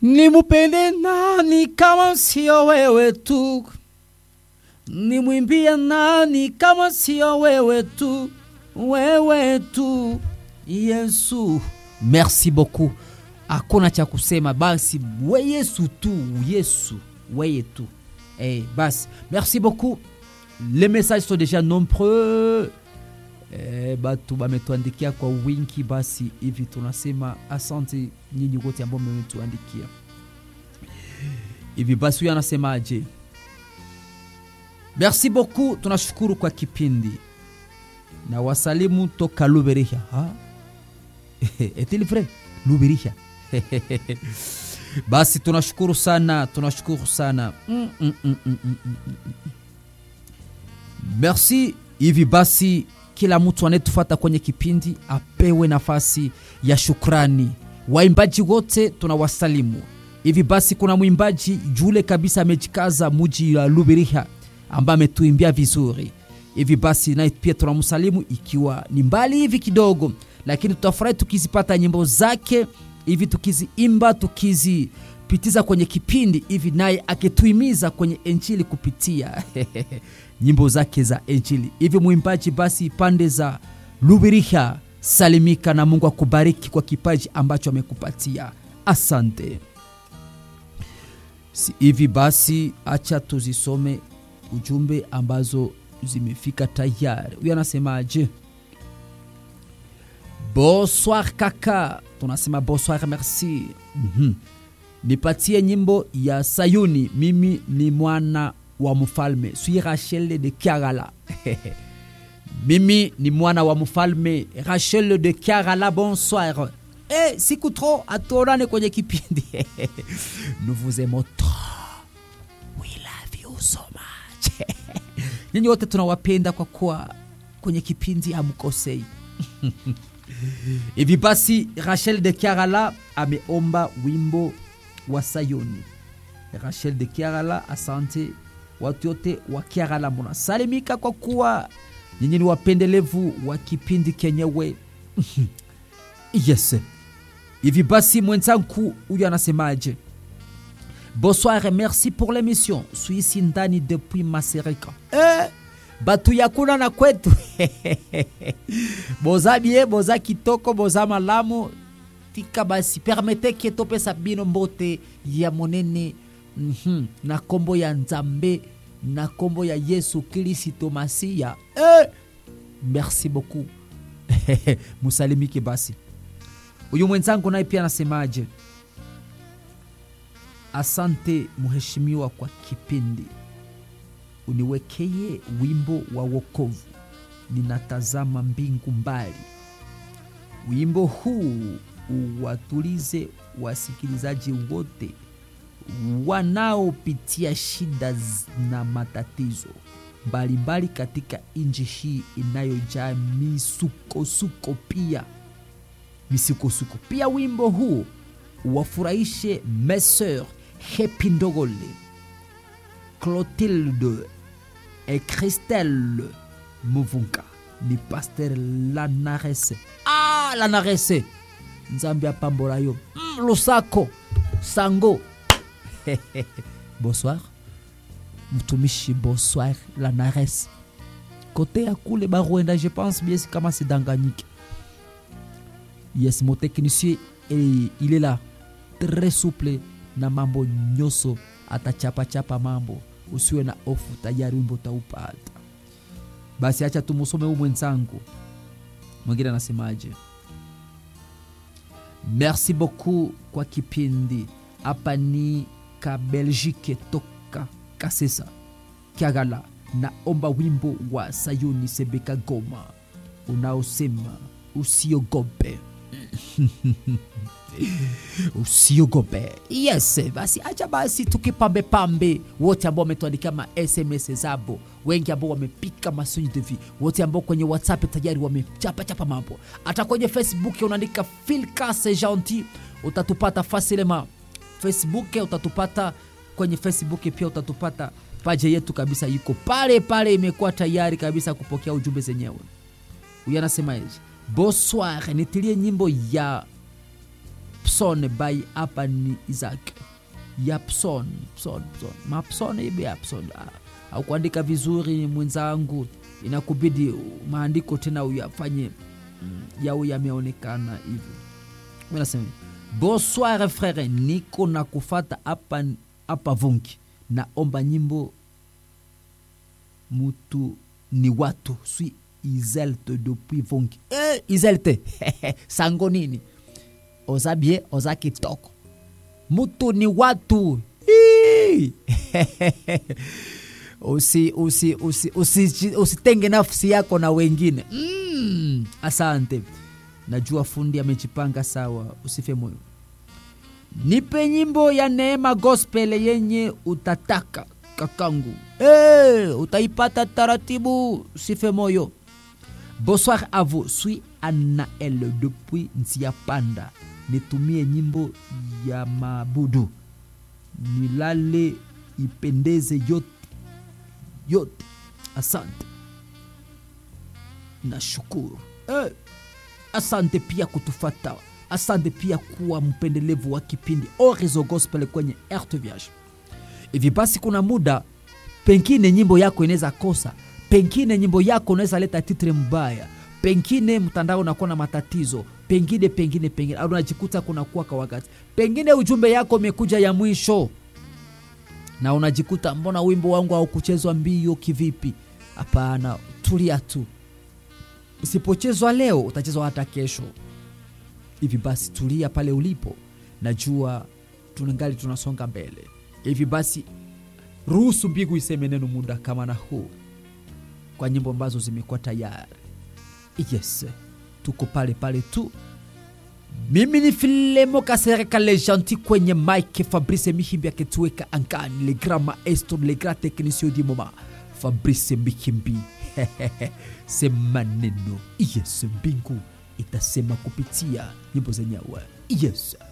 Nimupende nani kama sio wewe tu? Nimwimbie nani kama sio wewe tu? Wewe tu Yesu. Merci beaucoup. Hakuna cha kusema, basi we Yesu tu, Yesu, wewe tu. Basi merci beaucoup. Les messages sont déjà nombreux. Batu bametuandikia kwa wingi, basi hivi tunasema asante nyinyi wote ambao mmetuandikia. Hivi basi huyu anasemaje? Merci beaucoup, tunashukuru kwa kipindi. Na wasalimu toka Luberiha. Est-il vrai? Luberiha. Basi tunashukuru sana, tunashukuru sana. Merci. Hivi basi kila mtu anayetufuata kwenye kipindi apewe nafasi ya shukrani. Waimbaji wote tunawasalimu. Hivi basi kuna mwimbaji yule kabisa amejikaza muji la Luberiha ambaye ametuimbia vizuri. Hivi basi na pia tunamsalimu, ikiwa ni mbali hivi kidogo, lakini tutafurahi tukizipata nyimbo zake hivi, tukiziimba, tukizipitiza kwenye kipindi hivi, naye akituhimiza kwenye injili kupitia nyimbo zake za injili. Hivi mwimbaji basi pande za Luberiha, salimika na Mungu akubariki kwa kipaji ambacho amekupatia. Asante. Hivi basi acha tuzisome ujumbe ambazo zimefika tayari. Huyu anasemaje? Bonsoir kaka. Tunasema bonsoir, merci. Nipatie nyimbo ya Sayuni, mimi ni mwana wa mfalme. Suis Rachel de Kiagala. Mimi ni mwana wa mfalme, Rachel de Kiagala. Bonsoir. Siku trop atorane kwenye kipindi. Nous vous aimons trop. We love you so much. Nyinyi wote tunawapenda kwa kuwa kwenye kipindi hamkosei. Hivi basi Rachel de Kiagala ameomba wimbo wa Sayuni. Rachel de Kiagala, asante. Watu wote wa Kiagala mnasalimika kwa kuwa nyinyi ni wapendelevu wa kipindi kenyewe. Yes. Hivi basi mwenzangu huyu anasemaje? Bonsoir, merci pour l'émission. Suis ici ndani depuis Maserika. Batu yakuna na kwetu. Boza bie, boza kitoko, boza malamu. Tika basi permete ke tope sabino mbote ya monene. Na kombo ya Nzambe, na kombo ya Yesu Kristo Masia. Merci beaucoup. Musalimike basi. Uyu mwenzangu naye pia anasemaje? Asante mheshimiwa kwa kipindi. Uniwekeye wimbo wa wokovu, ninatazama mbingu mbali. Wimbo huu uwatulize wasikilizaji wote wanaopitia shida na matatizo mbalimbali katika nchi hii inayojaa misukosuko pia. Misukosuko pia. Wimbo huu wafurahishe mes sœurs Happy Ndogole, Clotilde et Christelle Muvunga. Ni Pasteur Lanarese. Lanarese. Nzambe apambola yo. Lusako. Sango. Bonsoir. Mtumishi bonsoir Lanarese. Côté ya kule Baruenda, je pense bien kama c'est Danganyika. Yes, mon technicien, il est là. Très souple na mambo nyoso, atachapa mambo. Usiwe na ofu, tayari wimbo utaupata. Basi acha tumusome huyu mwenzangu. Mwingine anasemaje? Merci beaucoup kwa kipindi. Hapa ni ka Belgique toka Kasesa Kiagala. Naomba wimbo wa Sayuni Sebeka Goma unaosema usiogope. Usiogope. Yes, basi acha basi tukipambe wote ambao wametuandikia ma SMS zabo, wengi ambao wamepika masonyi de vie, wote ambao kwenye WhatsApp tayari wamechapa mambo. Hata kwenye Facebook unaandika Philcas Gentil, utatupata facilement. Facebook utatupata kwenye Facebook, pia utatupata page yetu kabisa, yuko pale imekuwa tayari kabisa kupokea ujumbe zenyewe. Huyu anasema hivi: bonsoir, nitilie nyimbo ya Yapson by hapa ni Isaac. Yapson. Mapson ibe Yapson. Au kuandika vizuri mwenzangu, inakubidi maandiko tena uyafanye yao yameonekana hivi. Mimi nasema bonsoir frère, niko na kufata hapa Vungi. Naomba nyimbo mutu ni watu suis Izelte depuis Vungi. Izelte sango nini? Ozabie kitoko. Mutu ni watu. Usitenge nafsi yako na wengine. Asante. Najua fundi amejipanga sawa, usife moyo. Nipe nyimbo ya Neema Gospel yenye utataka kakangu. Utaipata taratibu, usife moyo. Bonsoir à vous, suis Anael depuis Nziapanda. Nitumie nyimbo ya Mabudu. Nilale ipendeze yote. Asante. Nashukuru. Asante pia kutufata. Asante pia kuwa mpendelevu wa kipindi Orizo Gospel kwenye RTVH. Hivi basi kuna muda pengine nyimbo yako inaweza kosa, pengine nyimbo yako inaweza leta titre mbaya, pengine mtandao unakuwa na matatizo, pengine au unajikuta kuna kuwa kwa wakati, pengine ujumbe yako umekuja ya mwisho na unajikuta mbona wimbo wangu haukuchezwa mbio kivipi? Hapana, tulia tu. Usipochezwa leo utachezwa hata kesho. Hivi basi tulia pale ulipo. Najua tunangali tunasonga mbele. Hivi basi ruhusu mbingu iseme neno muda kama na huu kwa nyimbo ambazo zimekuwa tayari. Yes, tuko pale tu. Mimi ni Filemo Kasereka le gentil kwenye mic, Fabrice Mihimbi akituweka angani, le grand maestro, le grand technicien du moment, Fabrice Mihimbi. Sema neno. Yes, mbingu itasema kupitia nyimbo zenyewe. Yes.